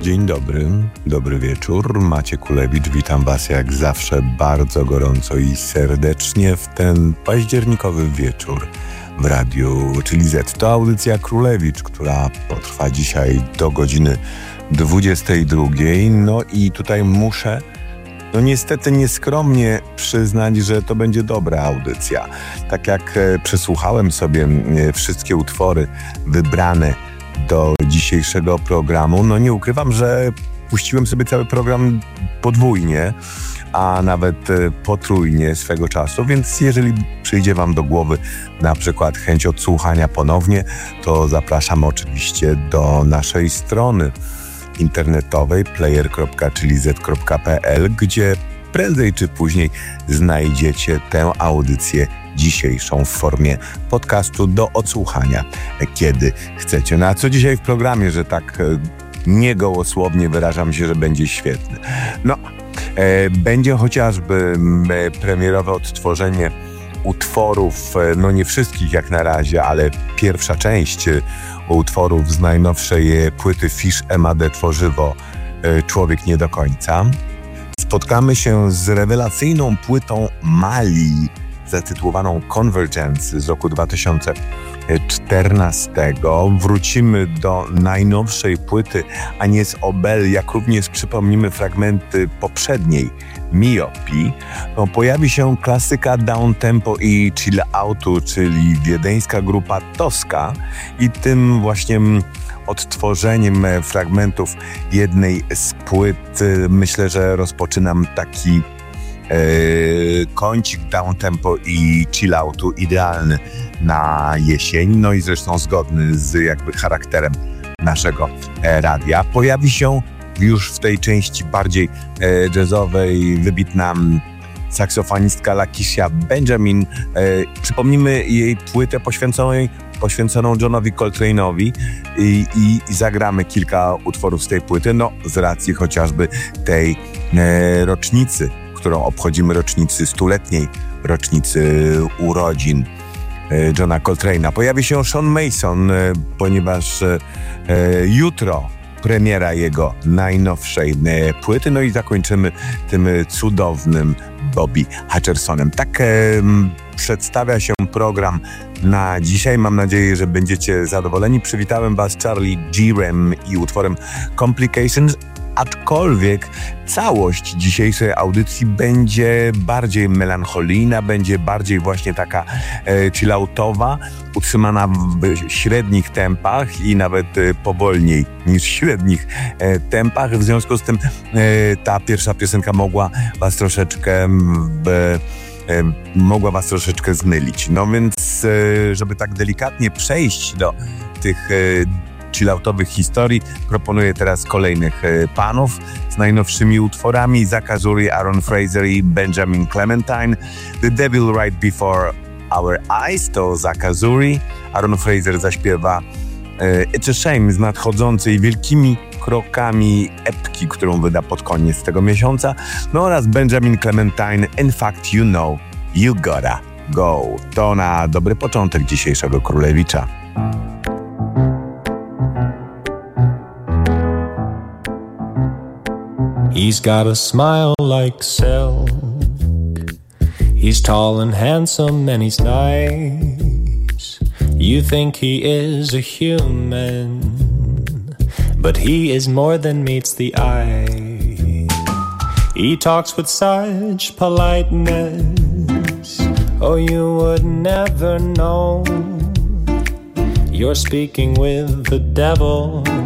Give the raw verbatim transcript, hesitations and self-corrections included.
Dzień dobry, dobry wieczór. Maciek Kulewicz, witam Was jak zawsze bardzo gorąco i serdecznie w ten październikowy wieczór w radiu, czyli Z. To audycja Królewicz, która potrwa dzisiaj do godziny dwudziestej drugiej. No i tutaj muszę, no niestety nieskromnie przyznać, że to będzie dobra audycja. Tak jak przesłuchałem sobie wszystkie utwory wybrane do dzisiejszego programu, no nie ukrywam, że puściłem sobie cały program podwójnie, a nawet potrójnie swego czasu, więc jeżeli przyjdzie Wam do głowy na przykład chęć odsłuchania ponownie, to zapraszam oczywiście do naszej strony internetowej player kropka chilizet kropka pe el, gdzie prędzej czy później znajdziecie tę audycję dzisiejszą w formie podcastu do odsłuchania, kiedy chcecie. No a co dzisiaj w programie, że tak niegołosłownie wyrażam się, że będzie świetny? No, e, będzie chociażby e, premierowe odtworzenie utworów, e, no nie wszystkich jak na razie, ale pierwsza część e, utworów z najnowszej e, płyty Fish M A D Tworzywo e, Człowiek nie do końca. Spotkamy się z rewelacyjną płytą Mali, zatytułowaną Convergence z roku dwa tysiące czternastego. Wrócimy do najnowszej płyty Agnes Obel, jak również przypomnimy fragmenty poprzedniej Miopii. No, pojawi się klasyka downtempo i chill outu, czyli wiedeńska grupa Tosca, i tym właśnie odtworzeniem fragmentów jednej z płyt myślę, że rozpoczynam taki Yy, kącik downtempo i chilloutu idealny na jesień, no i zresztą zgodny z jakby charakterem naszego e, radia. Pojawi się już w tej części bardziej e, jazzowej wybitna saksofonistka Lakeisha Benjamin. E, przypomnimy jej płytę poświęconej, poświęconą Johnowi Coltrane'owi i, i, i zagramy kilka utworów z tej płyty, no z racji chociażby tej e, rocznicy, którą obchodzimy, rocznicy, stuletniej rocznicy urodzin Johna Coltrane'a. Pojawi się Sean Mason, ponieważ jutro premiera jego najnowszej płyty, no i zakończymy tym cudownym Bobby Hutchersonem. Tak przedstawia się program na dzisiaj. Mam nadzieję, że będziecie zadowoleni. Przywitałem Was Charlie Girem i utworem Complications, aczkolwiek całość dzisiejszej audycji będzie bardziej melancholijna, będzie bardziej właśnie taka e, chilloutowa, utrzymana w średnich tempach i nawet e, powolniej niż średnich e, tempach. W związku z tym e, ta pierwsza piosenka mogła Was troszeczkę e, e, mogła Was troszeczkę zmylić. No więc, e, żeby tak delikatnie przejść do tych e, chilloutowych historii, proponuję teraz kolejnych e, panów z najnowszymi utworami. Zack Azuri, Aaron Fraser i Benjamin Clementine. The Devil Right Before Our Eyes to Zack Azuri. Aaron Fraser zaśpiewa e, It's a Shame z nadchodzącej wielkimi krokami epki, którą wyda pod koniec tego miesiąca. No oraz Benjamin Clementine, In Fact You Know You Gotta Go. To na dobry początek dzisiejszego Królewicza. He's got a smile like silk. He's tall and handsome and he's nice. You think he is a human, but he is more than meets the eye. He talks with such politeness, oh, you would never know you're speaking with the devil.